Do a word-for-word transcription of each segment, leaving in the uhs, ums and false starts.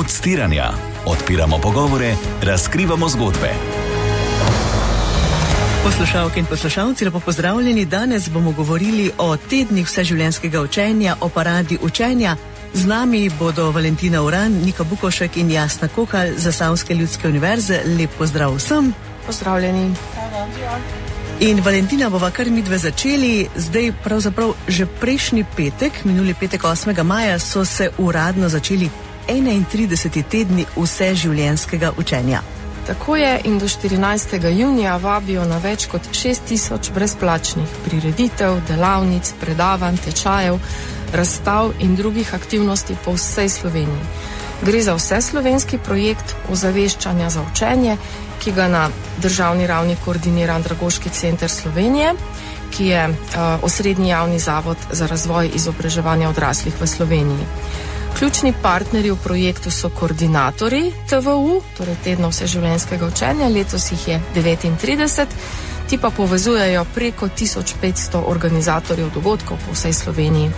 Odstiranja. Odpiramo pogovore, razkrivamo zgodbe. Poslušalke in poslušalci, lepo pozdravljeni. Danes bomo govorili o tednih vseživljenjskega učenja, o paradi učenja. Z nami bodo Valentina Uran, Nika Bukošek in Jasna Kokalj z Zasavske ljudske univerze. Lep pozdrav vsem. Pozdravljeni. In Valentina, bova kar midve začeli. Zdaj pravzaprav že prejšnji petek, minuli petek osmega maja, so se uradno začeli enaintrideseti tedni vseživljenjskega učenja. Tako je, in do štirinajstega junija vabijo na več kot šest tisoč brezplačnih prireditev, delavnic, predavanj, tečajev, razstav in drugih aktivnosti po vsej Sloveniji. Gre za vseslovenski projekt ozaveščanja za učenje, ki ga na državni ravni koordinira Andragoški center Slovenije, ki je uh, osrednji javni zavod za razvoj izobraževanja odraslih v Sloveniji. Ključni partnerji v projektu so koordinatorji T V U, torej tednov vseživljenjskega učenja, letos jih je devetintrideset, ti pa povezujejo preko tisoč petsto organizatorjev dogodkov po vsej Sloveniji.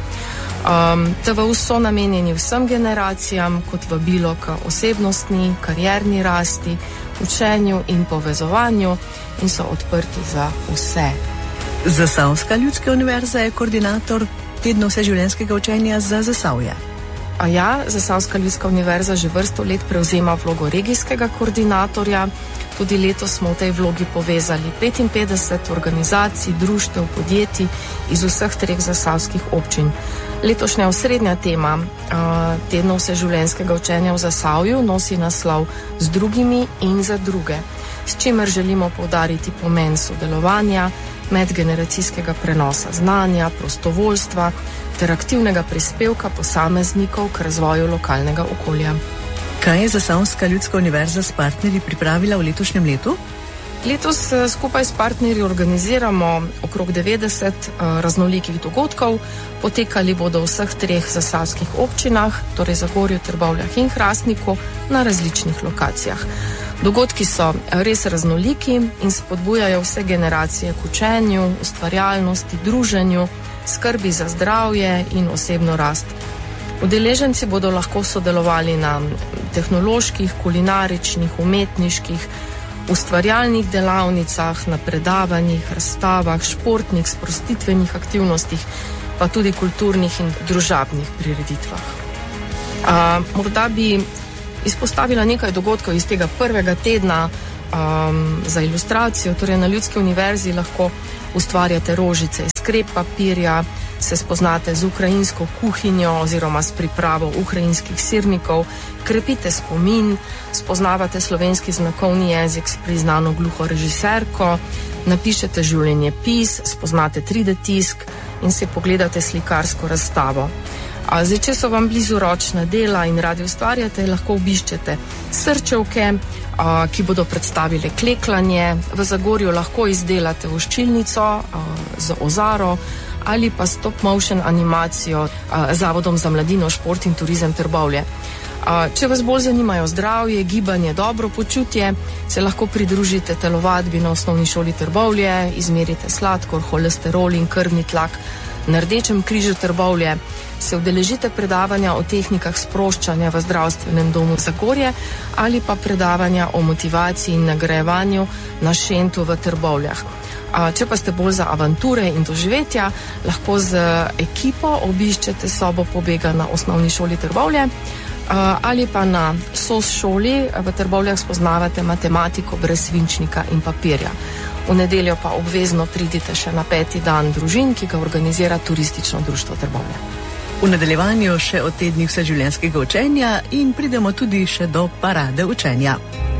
Um, T V U so namenjeni vsem generacijam kot vabilo k osebnostni, karierni rasti, učenju in povezovanju in so odprti za vse. Zasavska ljudska univerza je koordinator tednov vseživljenjskega učenja za Zasavje. A ja, Zasavska ljudska univerza že vrsto let prevzema vlogo regijskega koordinatorja. Tudi letos smo v tej vlogi povezali petinpetdeset organizacij, društev, podjetij iz vseh treh zasavskih občin. Letošnja osrednja tema uh, tednov vseživljenjskega učenja v Zasavju nosi naslov Z drugimi in za druge, s čimer želimo poudariti pomen sodelovanja, medgeneracijskega prenosa znanja, prostovoljstva ter aktivnega prispevka posameznikov k razvoju lokalnega okolja. Kaj je Zasavska ljudska univerza s partnerji pripravila v letošnjem letu? Letos skupaj s partnerji organiziramo okrog devetdeset uh, raznolikih dogodkov. Potekali bodo v vseh treh zasavskih občinah, torej Zagorju, Trbovljah in Hrastniku, na različnih lokacijah. Dogodki so res raznoliki in spodbujajo vse generacije k učenju, ustvarjalnosti, druženju, skrbi za zdravje in osebno rast. Udeleženci bodo lahko sodelovali na tehnoloških, kulinaričnih, umetniških, ustvarjalnih delavnicah, na predavanjih, razstavah, športnih, sprostitvenih aktivnostih, pa tudi kulturnih in družabnih prireditvah. A, morda bi izpostavila nekaj dogodkov iz tega prvega tedna um, za ilustracijo. Torej na Ljudski univerzi lahko ustvarjate rožice iz krep papirja, se spoznate z ukrajinsko kuhinjo oziroma s pripravo ukrajinskih sirnikov, krepite spomin, spoznavate slovenski znakovni jezik s priznano gluho režiserko, napišete življenjepis, spoznate tri D tisk in si pogledate slikarsko razstavo. A zdaj, če so vam blizu ročna dela in radi ustvarjate, lahko obiščete srčevke, a, ki bodo predstavile klekljanje. V Zagorju lahko izdelate voščilnico a, z ozaro ali pa stop motion animacijo a, Zavodom za mladino, šport in turizem Trbovlje. A, če vas bolj zanimajo zdravje, gibanje, dobro počutje, se lahko pridružite telovadbi na osnovni šoli Trbovlje, izmerite sladkor, holesterol in krvni tlak na Rdečem križu Trbovlje, se udeležite predavanja o tehnikah sproščanja v zdravstvenem domu Zagorje ali pa predavanja o motivaciji in nagrajevanju na Šentu v Trbovljah. A, če pa ste bolj za avanture in doživetja, lahko z ekipo obiščete sobo pobega na osnovni šoli Trbovlje a, ali pa na S O S šoli v Trbovljah spoznavate matematiko brez svinčnika in papirja. V nedeljo pa obvezno pridite še na peti dan družin, ki ga organizira Turistično društvo Trbovlje. V nadaljevanju še o tednih vseživljenjskega učenja in pridemo tudi še do parade učenja.